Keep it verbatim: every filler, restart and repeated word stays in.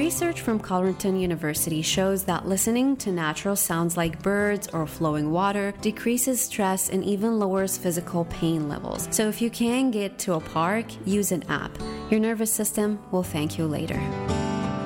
Research from Carleton University shows that listening to natural sounds like birds or flowing water decreases stress and even lowers physical pain levels. So if you can get to a park, use an app. Your nervous system will thank you later.